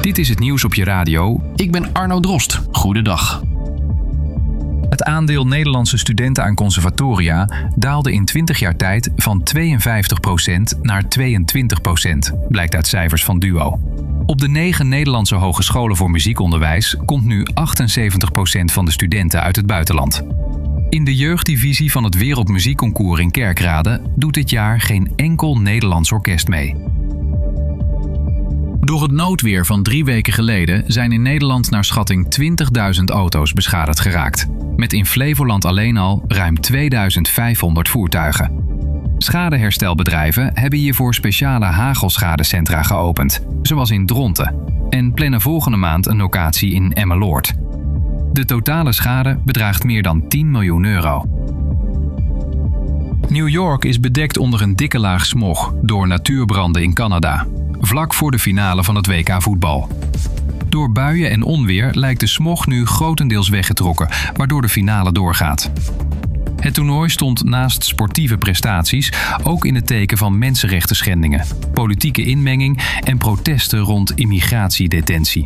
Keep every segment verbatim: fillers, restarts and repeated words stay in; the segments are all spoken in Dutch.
Dit is het nieuws op je radio. Ik ben Arno Drost. Goedendag. Het aandeel Nederlandse studenten aan conservatoria daalde in twintig jaar tijd van tweeënvijftig procent naar tweeëntwintig procent, blijkt uit cijfers van Duo. Op de negen Nederlandse hogescholen voor muziekonderwijs komt nu achtenzeventig procent van de studenten uit het buitenland. In de jeugddivisie van het Wereldmuziekconcours in Kerkrade doet dit jaar geen enkel Nederlands orkest mee. Door het noodweer van drie weken geleden zijn in Nederland naar schatting twintigduizend auto's beschadigd geraakt. Met in Flevoland alleen al ruim tweeduizend vijfhonderd voertuigen. Schadeherstelbedrijven hebben hiervoor speciale hagelschadecentra geopend, zoals in Dronten, en plannen volgende maand een locatie in Emmeloord. De totale schade bedraagt meer dan tien miljoen euro. New York is bedekt onder een dikke laag smog door natuurbranden in Canada, vlak voor de finale van het W K voetbal. Door buien en onweer lijkt de smog nu grotendeels weggetrokken, waardoor de finale doorgaat. Het toernooi stond naast sportieve prestaties ook in het teken van mensenrechten schendingen, politieke inmenging en protesten rond immigratiedetentie.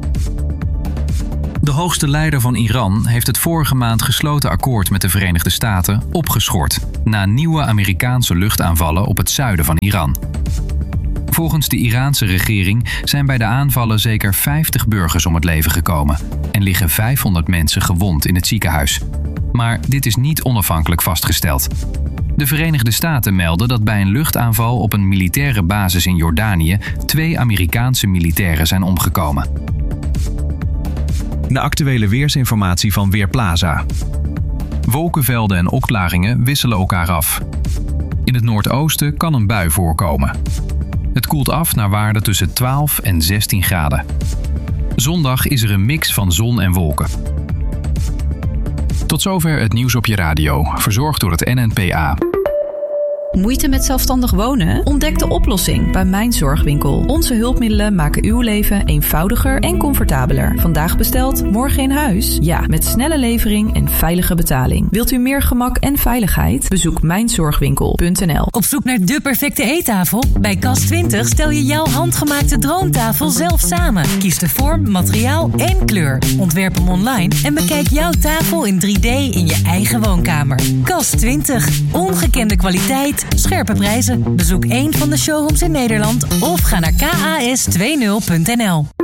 De hoogste leider van Iran heeft het vorige maand gesloten akkoord met de Verenigde Staten opgeschort na nieuwe Amerikaanse luchtaanvallen op het zuiden van Iran. Volgens de Iraanse regering zijn bij de aanvallen zeker vijftig burgers om het leven gekomen en liggen vijfhonderd mensen gewond in het ziekenhuis. Maar dit is niet onafhankelijk vastgesteld. De Verenigde Staten melden dat bij een luchtaanval op een militaire basis in Jordanië twee Amerikaanse militairen zijn omgekomen. De actuele weersinformatie van Weerplaza. Wolkenvelden en opklaringen wisselen elkaar af. In het noordoosten kan een bui voorkomen. Het koelt af naar waarden tussen twaalf en zestien graden. Zondag is er een mix van zon en wolken. Tot zover het nieuws op je radio, verzorgd door het N N P A. Moeite met zelfstandig wonen? Ontdek de oplossing bij Mijn Zorgwinkel. Onze hulpmiddelen maken uw leven eenvoudiger en comfortabeler. Vandaag besteld, morgen in huis? Ja, met snelle levering en veilige betaling. Wilt u meer gemak en veiligheid? Bezoek mijn zorgwinkel punt n l. Op zoek naar de perfecte eettafel? Bij Kast twintig stel je jouw handgemaakte droomtafel zelf samen. Kies de vorm, materiaal en kleur. Ontwerp hem online en bekijk jouw tafel in drie D in je eigen woonkamer. Kast twintig. Ongekende kwaliteit. Scherpe prijzen. Bezoek één van de showrooms in Nederland of ga naar k a s twintig punt n l.